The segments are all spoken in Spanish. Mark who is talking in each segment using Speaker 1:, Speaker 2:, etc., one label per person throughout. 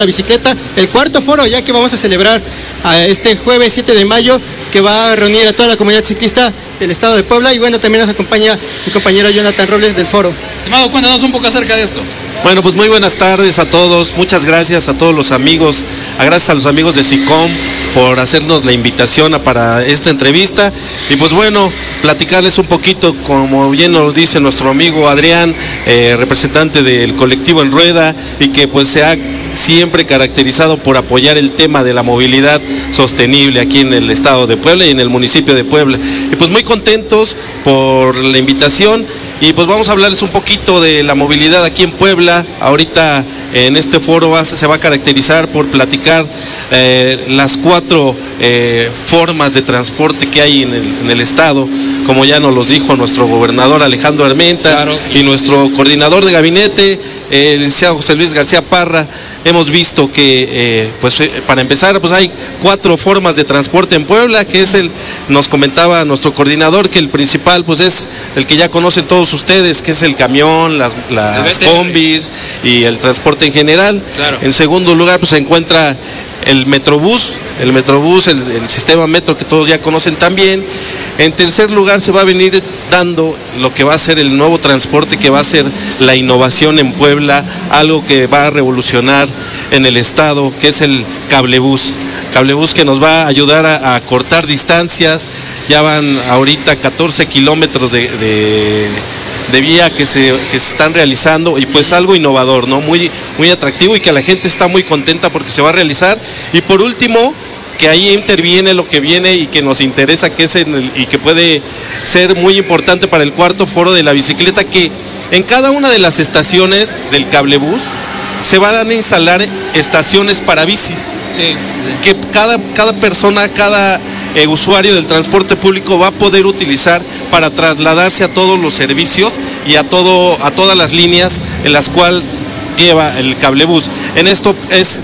Speaker 1: la bicicleta, el cuarto foro ya que vamos a celebrar este jueves 7 de mayo, que va a reunir a toda la comunidad ciclista del estado de Puebla, y bueno, también nos acompaña mi compañero Jonathan Robles del foro.
Speaker 2: Estimado, cuéntanos un poco acerca de esto.
Speaker 3: Bueno, pues muy buenas tardes a todos, muchas gracias a todos los amigos, gracias a los amigos de SICOM por hacernos la invitación para esta entrevista, y pues bueno, platicarles un poquito, como bien nos dice nuestro amigo Adrián, representante del colectivo En Rueda, y que pues se ha siempre caracterizado por apoyar el tema de la movilidad sostenible aquí en el estado de Puebla y en el municipio de Puebla. Y pues muy contentos por la invitación, y pues vamos a hablarles un poquito de la movilidad aquí en Puebla. Ahorita en este foro se va a caracterizar por platicar las 4 formas de transporte que hay en el estado, como ya nos los dijo nuestro gobernador Alejandro Armenta, claro, sí, y nuestro coordinador de gabinete, el licenciado José Luis García Parra. Hemos visto que, para empezar, pues hay 4 formas de transporte en Puebla, que es nos comentaba nuestro coordinador, que el principal pues es el que ya conocen todos ustedes, que es el camión, las combis y el transporte en general. Claro. En segundo lugar, pues se encuentra el Metrobús, el sistema metro que todos ya conocen también. En tercer lugar se va a venir dando lo que va a ser el nuevo transporte, que va a ser la innovación en Puebla, algo que va a revolucionar en el estado, que es el cablebús que nos va a ayudar a cortar distancias. Ya van ahorita 14 kilómetros de vía que se están realizando, y pues algo innovador, ¿no? Muy atractivo, y que la gente está muy contenta porque se va a realizar. Y por último, que ahí interviene lo que viene y que nos interesa, que es y que puede ser muy importante para el cuarto foro de la bicicleta, que en cada una de las estaciones del cablebús se van a instalar estaciones para bicis. Sí. Que cada persona, cada usuario del transporte público va a poder utilizar para trasladarse a todos los servicios y a todas las líneas en las cuales lleva el cablebús. En esto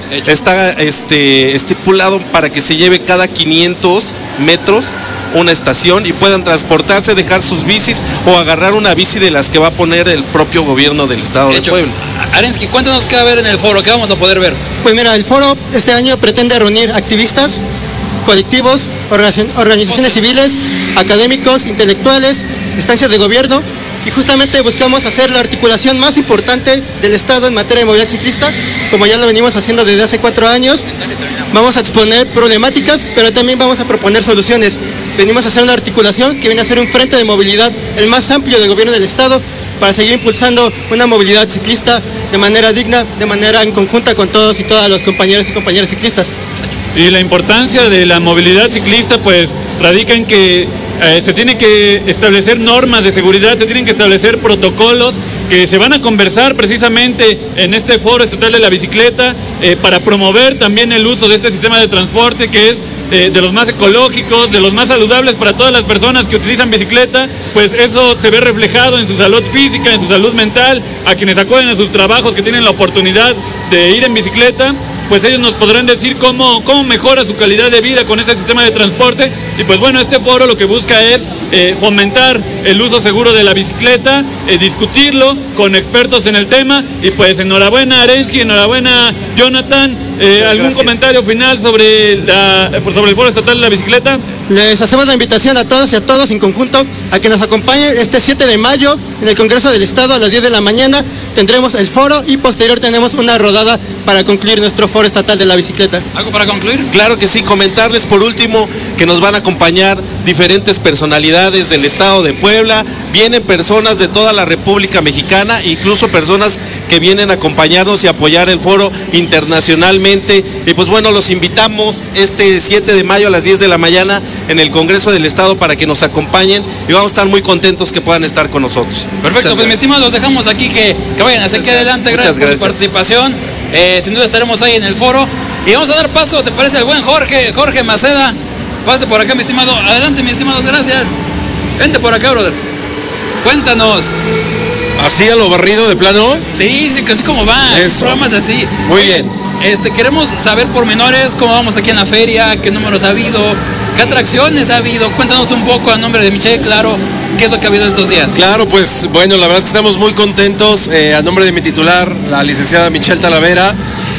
Speaker 3: está estipulado para que se lleve cada 500 metros una estación y puedan transportarse, dejar sus bicis o agarrar una bici de las que va a poner el propio gobierno del estado de Puebla.
Speaker 2: Arensky, cuéntanos qué va a haber en el foro, qué vamos a poder ver.
Speaker 1: Pues mira, el foro este año pretende reunir activistas, colectivos, organizaciones civiles, académicos, intelectuales, instancias de gobierno, y justamente buscamos hacer la articulación más importante del estado en materia de movilidad ciclista, como ya lo venimos haciendo desde hace 4 años. Vamos a exponer problemáticas, pero también vamos a proponer soluciones. Venimos a hacer una articulación que viene a ser un frente de movilidad, el más amplio del gobierno del estado, para seguir impulsando una movilidad ciclista de manera digna, de manera en conjunta con todos y todas los compañeros y compañeras ciclistas.
Speaker 4: Y la importancia de la movilidad ciclista pues radica en que se tienen que establecer normas de seguridad, se tienen que establecer protocolos que se van a conversar precisamente en este foro estatal de la bicicleta para promover también el uso de este sistema de transporte, que es de los más ecológicos, de los más saludables para todas las personas que utilizan bicicleta. Pues eso se ve reflejado en su salud física, en su salud mental. A quienes acuden a sus trabajos, que tienen la oportunidad de ir en bicicleta, pues ellos nos podrán decir cómo mejora su calidad de vida con este sistema de transporte. Y pues bueno, este foro lo que busca es fomentar el uso seguro de la bicicleta, discutirlo con expertos en el tema. Y pues enhorabuena Arensky, enhorabuena Jonathan. ¿Algún gracias. Comentario final sobre el foro estatal de la bicicleta?
Speaker 1: Les hacemos la invitación a todos y a todos en conjunto a que nos acompañen este 7 de mayo en el Congreso del Estado a las 10 de la mañana. Tendremos el foro y posterior tenemos una rodada para concluir nuestro foro estatal de la bicicleta.
Speaker 2: ¿Algo para concluir?
Speaker 3: Claro que sí, comentarles por último que nos van a acompañar diferentes personalidades del estado de Puebla. Vienen personas de toda la República Mexicana, incluso personas que vienen a acompañarnos y apoyar el foro internacionalmente. Y pues bueno, los invitamos este 7 de mayo a las 10 de la mañana en el Congreso del Estado para que nos acompañen, y vamos a estar muy contentos que puedan estar con nosotros.
Speaker 2: Perfecto, pues mi estimado, los dejamos aquí, que vayan hacia aquí adelante. Gracias por su participación. Sin duda estaremos ahí en el foro. Y vamos a dar paso, ¿te parece? El buen Jorge Maceda. Pásate por acá, mi estimado. Adelante, mi estimado, gracias. Vente por acá, brother. Cuéntanos.
Speaker 5: ¿Así a lo barrido de plano?
Speaker 2: Sí, casi como va.
Speaker 5: Eso.
Speaker 2: Programas así.
Speaker 5: Muy bien.
Speaker 2: Queremos saber pormenores, cómo vamos aquí en la feria, qué números ha habido, qué atracciones ha habido. Cuéntanos un poco a nombre de Michelle Claro, qué es lo que ha habido estos días.
Speaker 5: Claro, pues bueno, la verdad es que estamos muy contentos. A nombre de mi titular, la licenciada Michelle Talavera,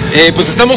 Speaker 5: Pues estamos